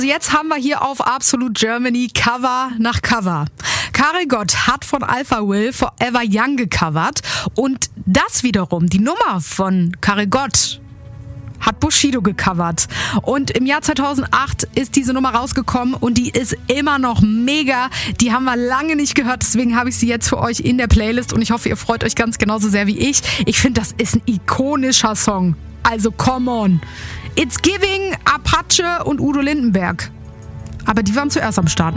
Also jetzt haben wir hier auf Absolute Germany Cover nach Cover. Karel Gott hat von Alpha Will Forever Young gecovert und das wiederum, die Nummer von Karel Gott, hat Bushido gecovert. Und im Jahr 2008 ist diese Nummer rausgekommen und die ist immer noch mega. Die haben wir lange nicht gehört, deswegen habe ich sie jetzt für euch in der Playlist und ich hoffe, ihr freut euch ganz genauso sehr wie ich. Ich finde, das ist ein ikonischer Song. Also come on. It's Giving, Apache und Udo Lindenberg. Aber die waren zuerst am Start.